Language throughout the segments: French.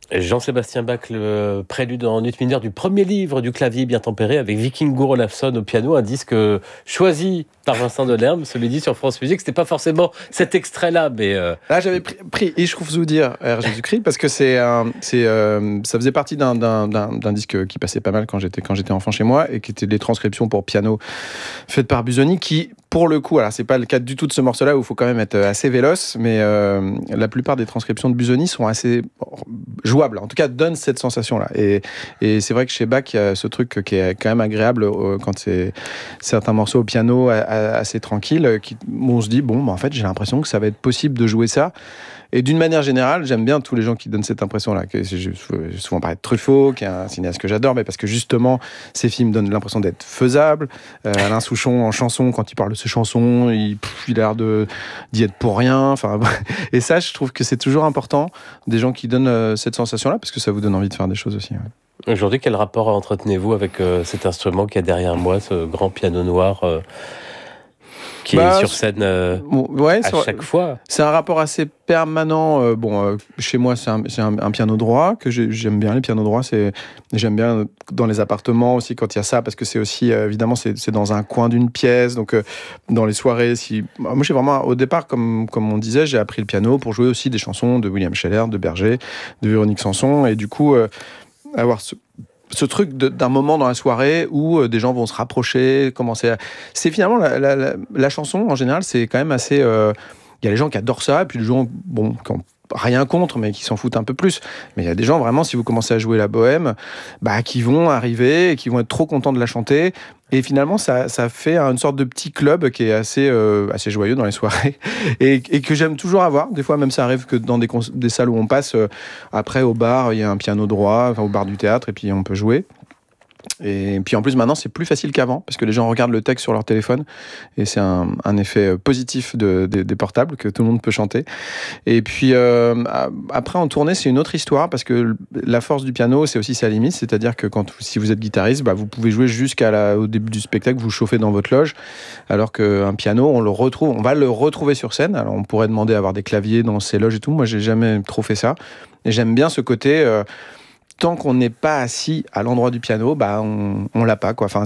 Jean-Sébastien Bach, le prélude en ut mineur du premier livre du clavier bien tempéré avec Vikingur Olafsson au piano, un disque choisi par Vincent Delerme, celui dit sur France Musique. C'était pas forcément cet extrait-là, mais Là, j'avais pris Ich ruf zu dir, Jésus-Christ, parce que ça faisait partie d'un disque qui passait pas mal quand j'étais enfant chez moi, et qui était des transcriptions pour piano faites par Busoni, qui, pour le coup, alors c'est pas le cas du tout de ce morceau-là où il faut quand même être assez véloce, mais la plupart des transcriptions de Busoni sont assez jouables, en tout cas donnent cette sensation-là. Et c'est vrai que chez Bach, il y a ce truc qui est quand même agréable quand c'est certains morceaux au piano assez tranquilles, où on se dit, bon, bah, en fait, j'ai l'impression que ça va être possible de jouer ça. Et d'une manière générale, j'aime bien tous les gens qui donnent cette impression-là. J'ai souvent parlé de Truffaut, qui est un cinéaste que j'adore, mais parce que justement, ces films donnent l'impression d'être faisables. Alain Souchon, en chanson, quand il parle de ses chansons, il a l'air d'y être pour rien. Enfin, et ça, je trouve que c'est toujours important, des gens qui donnent cette sensation-là, parce que ça vous donne envie de faire des choses aussi. Ouais. aujourd'hui, quel rapport entretenez-vous avec cet instrument qui est derrière moi, ce grand piano noir qui est sur scène chaque fois? C'est un rapport assez permanent. Chez moi, c'est un piano droit que j'aime bien. Les pianos droits, j'aime bien dans les appartements aussi quand il y a ça, parce que c'est aussi, évidemment, c'est dans un coin d'une pièce. Donc, dans les soirées, moi, j'ai vraiment, au départ, comme on disait, j'ai appris le piano pour jouer aussi des chansons de William Scheller, de Berger, de Véronique Sanson. Et du coup, avoir ce truc d'un moment dans la soirée où des gens vont se rapprocher, commencer à... C'est finalement la chanson, en général, c'est quand même assez... Il y a les gens qui adorent ça, et puis les gens, qui n'ont rien contre, mais qui s'en foutent un peu plus. Mais il y a des gens, vraiment, si vous commencez à jouer la bohème, qui vont arriver et qui vont être trop contents de la chanter. Et finalement, ça fait une sorte de petit club qui est assez joyeux dans les soirées et que j'aime toujours avoir. Des fois, même ça arrive que dans des salles où on passe, après au bar, il y a un piano droit, au bar du théâtre, et puis on peut jouer. Et puis en plus maintenant c'est plus facile qu'avant parce que les gens regardent le texte sur leur téléphone et c'est un effet positif des portables que tout le monde peut chanter. Et puis après en tournée c'est une autre histoire parce que la force du piano c'est aussi sa limite, c'est-à-dire que si vous êtes guitariste, vous pouvez jouer jusqu'au début du spectacle, vous chauffez dans votre loge, alors qu'un piano on va le retrouver sur scène. Alors on pourrait demander à avoir des claviers dans ces loges et tout, moi j'ai jamais trop fait ça et j'aime bien ce côté tant qu'on n'est pas assis à l'endroit du piano, on l'a pas, quoi. Enfin,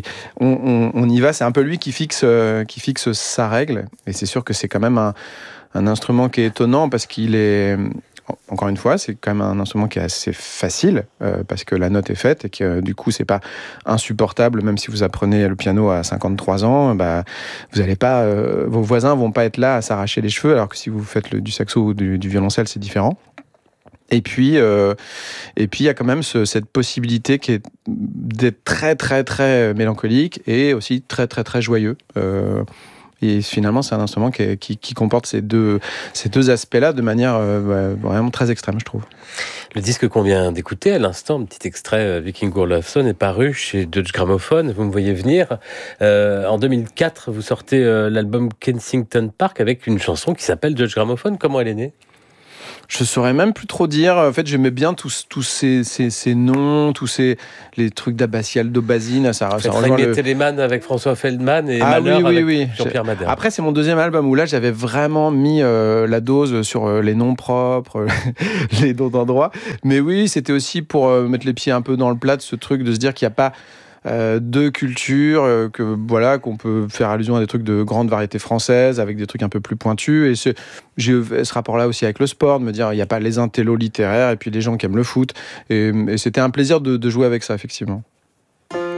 on y va. C'est un peu lui qui fixe sa règle. Et c'est sûr que c'est quand même un instrument qui est étonnant parce qu'il est, encore une fois, c'est quand même un instrument qui est assez facile parce que la note est faite et que du coup, c'est pas insupportable. Même si vous apprenez le piano à 53 ans, vous allez pas, vos voisins vont pas être là à s'arracher les cheveux, alors que si vous faites du saxo ou du violoncelle, c'est différent. Et puis, il y a quand même cette possibilité qui est d'être très, très, très mélancolique et aussi très, très, très joyeux. Et finalement, c'est un instrument qui comporte ces deux aspects-là de manière vraiment très extrême, je trouve. Le disque qu'on vient d'écouter à l'instant, un petit extrait, Vikingur Olafsson, est paru chez Deutsche Grammophon. Vous me voyez venir. En 2004, vous sortez l'album Kensington Park avec une chanson qui s'appelle Deutsche Grammophon. Comment elle est née ? Je saurais même plus trop dire. En fait, j'aimais bien tous ces noms, les trucs d'Abbassi, Aldo Basine. Ça rejoint Telemann avec François Feldman et Malheur avec Jean-Pierre Madère. Après, c'est mon deuxième album où là, j'avais vraiment mis la dose sur les noms propres, les noms d'endroits. Mais oui, c'était aussi pour mettre les pieds un peu dans le plat de ce truc de se dire qu'il n'y a pas de culture, qu'on peut faire allusion à des trucs de grande variété française avec des trucs un peu plus pointus. Et j'ai ce rapport-là aussi avec le sport, de me dire il n'y a pas les intellos littéraires et puis les gens qui aiment le foot. Et c'était un plaisir de jouer avec ça, effectivement.